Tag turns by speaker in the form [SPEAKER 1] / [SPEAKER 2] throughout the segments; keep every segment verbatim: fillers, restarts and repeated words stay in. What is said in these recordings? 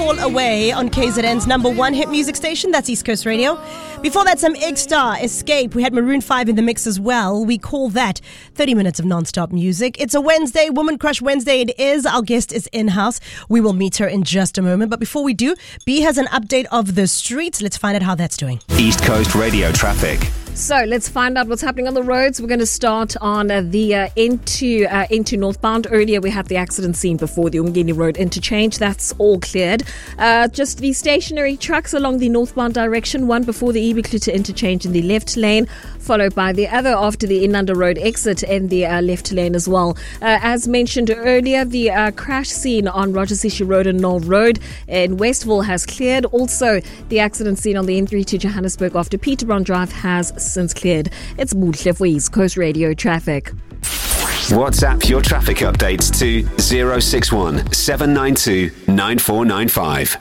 [SPEAKER 1] Fall Away on K Z N's number one hit music station. That's East Coast Radio. Before that, some Eggstar, Escape. We had Maroon five in the mix as well. We call that thirty minutes of non-stop music. It's a Wednesday, Woman Crush Wednesday it is. Our guest is in-house. We will meet her in just a moment. But before we do, B has an update of the streets. Let's find out how that's doing.
[SPEAKER 2] East Coast Radio traffic.
[SPEAKER 3] So let's find out what's happening on the roads. We're going to start on uh, the uh, into uh, into northbound. Earlier we had the accident scene before the Umgeni Road interchange. That's all cleared. Uh, just the stationary trucks along the northbound direction. One before the Ibikluta interchange in the left lane, followed by the other after the Inanda Road exit in the uh, left lane as well. Uh, as mentioned earlier, the uh, crash scene on Roger Sishi Road and Knoll Road in Westville has cleared. Also, the accident scene on the N three to Johannesburg after Peterbron Drive has since cleared. It's Muhle for East Coast Radio traffic.
[SPEAKER 2] WhatsApp your traffic updates to zero six one seven nine two nine four nine five.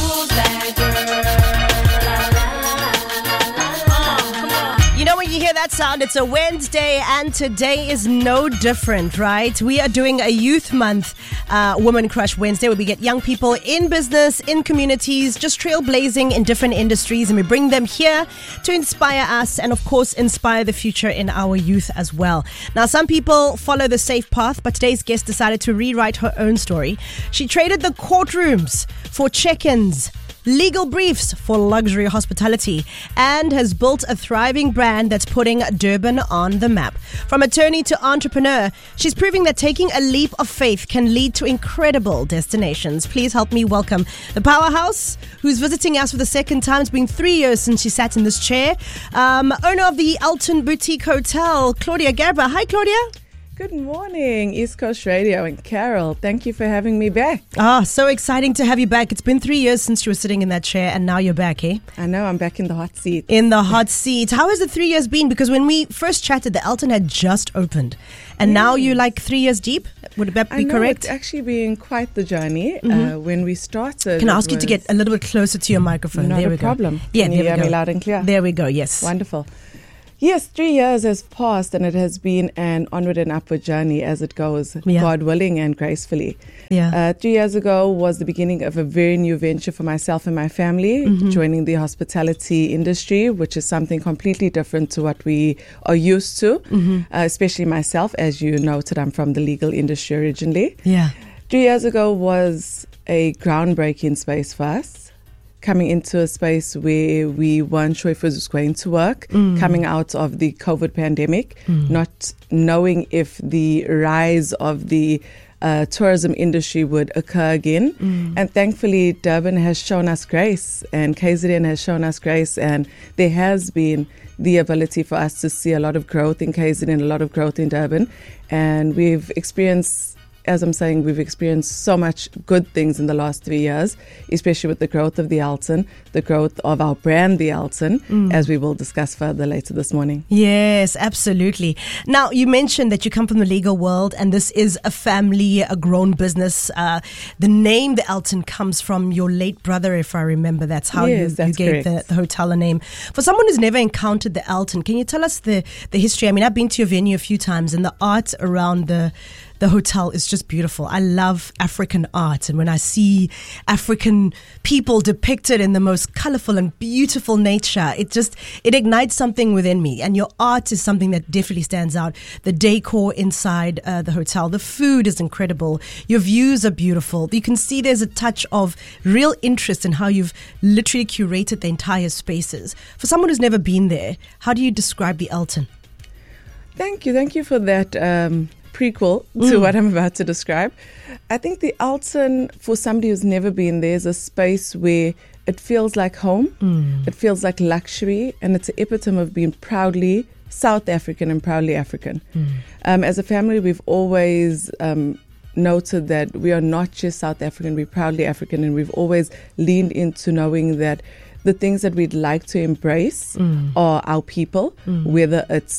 [SPEAKER 1] You know when you hear that sound, it's a Wednesday and today is no different, right? We are doing a youth month, uh, Woman Crush Wednesday, where we get young people in business, in communities, just trailblazing in different industries, and we bring them here to inspire us and of course inspire the future in our youth as well. Now some people follow the safe path, but today's guest decided to rewrite her own story. She traded the courtrooms for check-ins, legal briefs for luxury hospitality, and has built a thriving brand that's putting Durban on the map. From attorney to entrepreneur, she's proving that taking a leap of faith can lead to incredible destinations. Please help me welcome the powerhouse who's visiting us for the second time. It's been three years since she sat in this chair. Um, owner of the Alton Boutique Hotel, Claudia Gerber. Hi, Claudia.
[SPEAKER 4] Good morning, East Coast Radio and Carol. Thank you for having me back.
[SPEAKER 1] Ah, so exciting to have you back. It's been three years since you were sitting in that chair and now you're back, eh?
[SPEAKER 4] I know, I'm back in the hot seat.
[SPEAKER 1] In the hot seat. How has the three years been? Because when we first chatted, the Alton had just opened. And yes. Now you're like three years deep? Would that be
[SPEAKER 4] I know,
[SPEAKER 1] correct?
[SPEAKER 4] It's actually been quite the journey.
[SPEAKER 1] Mm-hmm.
[SPEAKER 4] Uh, when we started...
[SPEAKER 1] Can I ask you to get a little bit closer to your microphone?
[SPEAKER 4] Not
[SPEAKER 1] there
[SPEAKER 4] a
[SPEAKER 1] we
[SPEAKER 4] problem.
[SPEAKER 1] Go. Yeah,
[SPEAKER 4] Can
[SPEAKER 1] there
[SPEAKER 4] you
[SPEAKER 1] we
[SPEAKER 4] hear
[SPEAKER 1] go.
[SPEAKER 4] me loud and clear?
[SPEAKER 1] There we go, yes.
[SPEAKER 4] Wonderful. Yes, three years has passed and it has been an onward and upward journey as it goes,
[SPEAKER 1] yeah.
[SPEAKER 4] God willing and gracefully.
[SPEAKER 1] Yeah.
[SPEAKER 4] Uh, three years ago was the beginning of a very new venture for myself and my family,
[SPEAKER 1] mm-hmm.
[SPEAKER 4] joining the hospitality industry, which is something completely different to what we are used to,
[SPEAKER 1] mm-hmm.
[SPEAKER 4] uh, especially myself. As you noted, I'm from the legal industry originally.
[SPEAKER 1] Yeah.
[SPEAKER 4] Three years ago was a groundbreaking space for us. Coming into a space where we weren't sure if it was going to work,
[SPEAKER 1] mm.
[SPEAKER 4] coming out of the COVID pandemic,
[SPEAKER 1] mm.
[SPEAKER 4] not knowing if the rise of the uh, tourism industry would occur again.
[SPEAKER 1] Mm.
[SPEAKER 4] And thankfully, Durban has shown us grace and K Z N has shown us grace, and there has been the ability for us to see a lot of growth in K Z N, a lot of growth in Durban. And we've experienced As I'm saying, we've experienced so much good things in the last three years, especially with the growth of the Alton, the growth of our brand, the Alton, mm. as we will discuss further later this morning.
[SPEAKER 1] Yes, absolutely. Now, you mentioned that you come from the legal world and this is a family, a grown business. Uh, the name, the Alton, comes from your late brother, if I remember. That's how
[SPEAKER 4] yes,
[SPEAKER 1] you,
[SPEAKER 4] that's
[SPEAKER 1] you gave the, the hotel a name. For someone who's never encountered the Alton, can you tell us the, the history? I mean, I've been to your venue a few times and the art around the The hotel is just beautiful. I love African art. And when I see African people depicted in the most colorful and beautiful nature, it just, it ignites something within me. And your art is something that definitely stands out. The decor inside uh, the hotel, the food is incredible. Your views are beautiful. You can see there's a touch of real interest in how you've literally curated the entire spaces. For someone who's never been there, how do you describe the Alton?
[SPEAKER 4] Thank you. Thank you for that um prequel to
[SPEAKER 1] mm.
[SPEAKER 4] what I'm about to describe. I think the Alton, for somebody who's never been there, is a space where it feels like home,
[SPEAKER 1] mm.
[SPEAKER 4] it feels like luxury, and it's an epitome of being proudly South African and proudly African.
[SPEAKER 1] Mm.
[SPEAKER 4] Um, as a family, we've always um, noted that we are not just South African, we're proudly African, and we've always leaned into knowing that the things that we'd like to embrace
[SPEAKER 1] mm.
[SPEAKER 4] are our people,
[SPEAKER 1] mm.
[SPEAKER 4] whether it's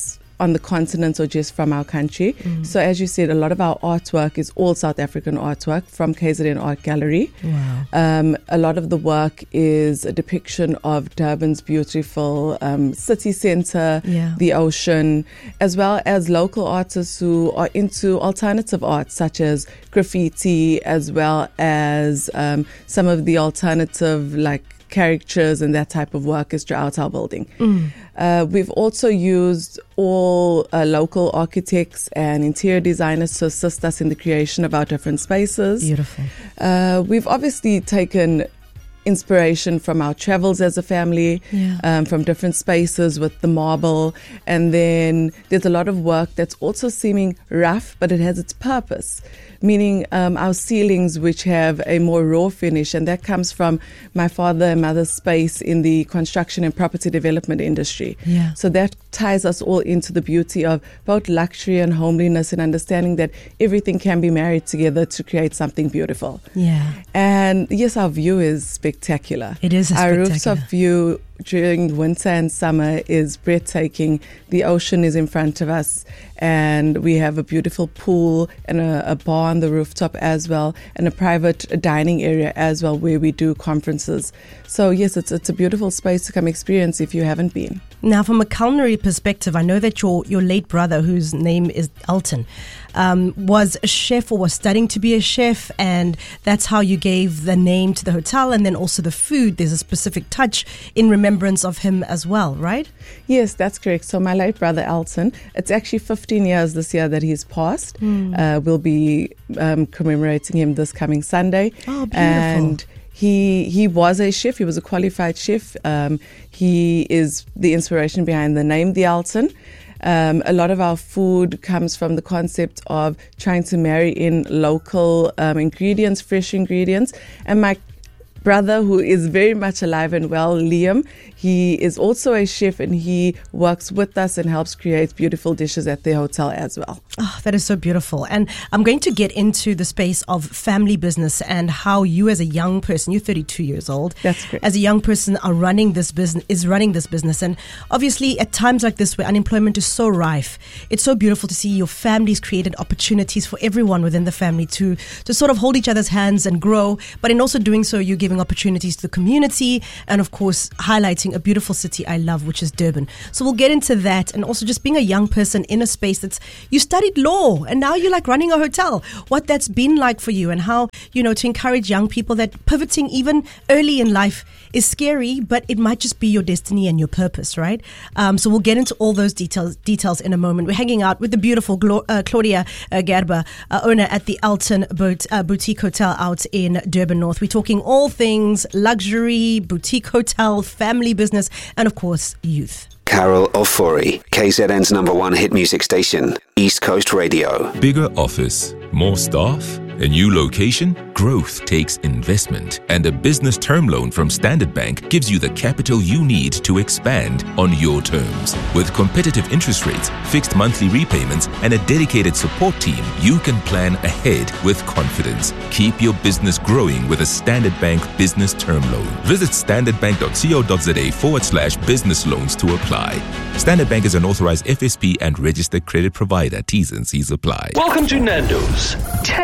[SPEAKER 4] on the continent or just from our country. Mm. So as you said, a lot of our artwork is all South African artwork from K Z N Art Gallery.
[SPEAKER 1] Wow.
[SPEAKER 4] Um, a lot of the work is a depiction of Durban's beautiful um, city centre,
[SPEAKER 1] yeah.
[SPEAKER 4] the ocean, as well as local artists who are into alternative art, such as graffiti, as well as um, some of the alternative like caricatures and that type of work is throughout our building.
[SPEAKER 1] Mm.
[SPEAKER 4] Uh, we've also used all uh, local architects and interior designers to assist us in the creation of our different spaces.
[SPEAKER 1] Beautiful.
[SPEAKER 4] Uh, we've obviously taken inspiration from our travels as a family,
[SPEAKER 1] yeah.
[SPEAKER 4] um, from different spaces with the marble. And then there's a lot of work that's also seeming rough, but it has its purpose. Meaning um, our ceilings, which have a more raw finish, and that comes from my father and mother's space in the construction and property development industry.
[SPEAKER 1] Yeah.
[SPEAKER 4] So that ties us all into the beauty of both luxury and homeliness, and understanding that everything can be married together to create something beautiful.
[SPEAKER 1] Yeah.
[SPEAKER 4] And yes, our view is spectacular.
[SPEAKER 1] It is a
[SPEAKER 4] Our
[SPEAKER 1] spectacular.
[SPEAKER 4] rooftop view during winter and summer is breathtaking. The ocean is in front of us, and we have a beautiful pool and a, a bar on the rooftop as well, and a private dining area as well where we do conferences. So yes, it's it's a beautiful space to come experience if you haven't been.
[SPEAKER 1] Now, from a culinary perspective, I know that your your late brother, whose name is Elton, um, was a chef or was studying to be a chef, and that's how you gave the name to the hotel, and then also the food. There's a specific touch in remembrance of him as well, right?
[SPEAKER 4] Yes, that's correct. So my late brother Elton, it's actually fifteen years this year that he's passed.
[SPEAKER 1] Mm.
[SPEAKER 4] Uh, we'll be um, commemorating him this coming Sunday.
[SPEAKER 1] Oh, beautiful.
[SPEAKER 4] And He he was a chef. He was a qualified chef. Um, he is the inspiration behind the name, the Elton. Um, a lot of our food comes from the concept of trying to marry in local um, ingredients, fresh ingredients. And my brother, who is very much alive and well, Liam, he is also a chef, and he works with us and helps create beautiful dishes at the hotel as well.
[SPEAKER 1] Oh, that is so beautiful. And I'm going to get into the space of family business and how you as a young person, you're thirty-two years old.
[SPEAKER 4] That's great.
[SPEAKER 1] As a young person are running this business, is running this business. And obviously at times like this where unemployment is so rife, it's so beautiful to see your families created opportunities for everyone within the family to, to sort of hold each other's hands and grow. But in also doing so, you're giving opportunities to the community and of course highlighting a beautiful city I love, which is Durban. So we'll get into that, and also just being a young person in a space that's, you studied law and now you're like running a hotel, what that's been like for you, and how, you know, to encourage young people that pivoting even early in life is scary, but it might just be your destiny and your purpose, right? Um, so we'll get into all those details details in a moment. We're hanging out with the beautiful Glo- uh, Claudia uh, Gerber, uh, owner at the Elton Boat, uh, Boutique Hotel out in Durban North. We're talking all things luxury, boutique hotel, family business, and of course, youth.
[SPEAKER 2] Carol Ofori, K Z N's number one hit music station, East Coast Radio.
[SPEAKER 5] Bigger office, more staff, a new location? Growth takes investment, and a business term loan from Standard Bank gives you the capital you need to expand on your terms. With competitive interest rates, fixed monthly repayments, and a dedicated support team, you can plan ahead with confidence. Keep your business growing with a Standard Bank business term loan. Visit standardbank.co.za forward slash business loans to apply. Standard Bank is an authorized F S P and registered credit provider. T's and C's apply.
[SPEAKER 6] Welcome to Nando's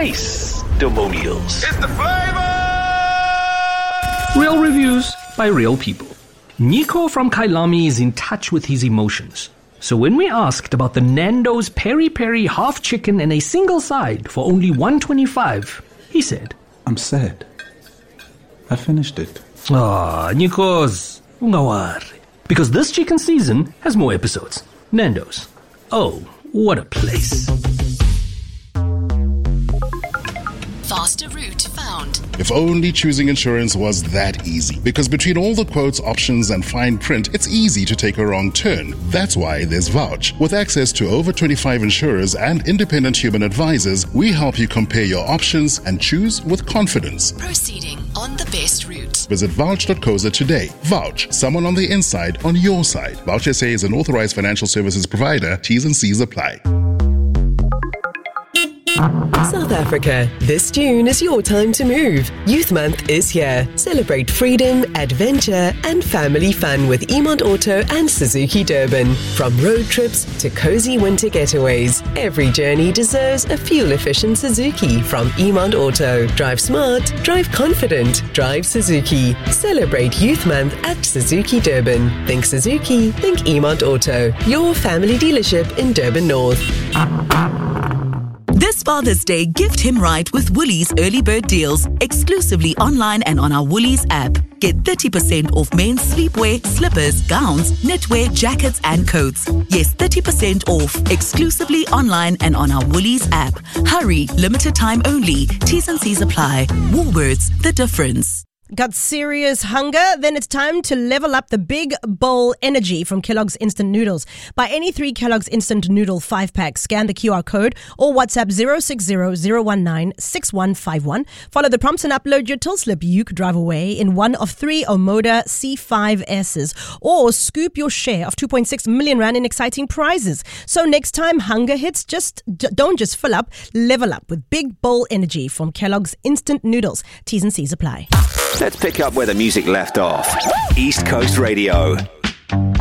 [SPEAKER 6] Taste-Demonials.
[SPEAKER 7] It's the flavor!
[SPEAKER 6] Real reviews by real people. Nico from Kailami is in touch with his emotions. So when we asked about the Nando's Peri Peri half chicken and a single side for only one twenty-five, he said,
[SPEAKER 8] I'm sad. I finished it.
[SPEAKER 6] Ah, Nikos, ungawari. Because this chicken season has more episodes. Nando's. Oh, what a place.
[SPEAKER 9] Faster route found.
[SPEAKER 10] If only choosing insurance was that easy. Because between all the quotes, options, and fine print, it's easy to take a wrong turn. That's why there's Vouch. With access to over twenty-five insurers and independent human advisors, we help you compare your options and choose with confidence.
[SPEAKER 9] Proceeding on the best route.
[SPEAKER 10] Visit vouch dot co za today. Vouch, someone on the inside on your side. Vouch S A is an authorized financial services provider. T's and C's apply.
[SPEAKER 7] South Africa, this June is your time to move. Youth Month is here. Celebrate freedom, adventure, and family fun with Emont Auto and Suzuki Durban. From road trips to cozy winter getaways, every journey deserves a fuel-efficient Suzuki from Emont Auto. Drive smart, drive confident, drive Suzuki. Celebrate Youth Month at Suzuki Durban. Think Suzuki, think Emont Auto. Your family dealership in Durban North.
[SPEAKER 11] This Father's Day, gift him right with Woolies early bird deals, exclusively online and on our Woolies app. Get thirty percent off men's sleepwear, slippers, gowns, knitwear, jackets and coats. Yes, thirty percent off, exclusively online and on our Woolies app. Hurry, limited time only. T's and C's apply. Woolworths, the difference.
[SPEAKER 1] Got serious hunger? Then it's time to level up the Big Bowl Energy from Kellogg's Instant Noodles. Buy any three Kellogg's Instant Noodle five packs, scan the Q R code or WhatsApp zero six zero zero one nine six one five one. Follow the prompts and upload your till slip. You could drive away in one of three Omoda C five S's or scoop your share of two point six million rand in exciting prizes. So next time hunger hits, just d- don't just fill up, level up with Big Bowl Energy from Kellogg's Instant Noodles. T's and C's apply.
[SPEAKER 2] Let's pick up where the music left off. East Coast Radio.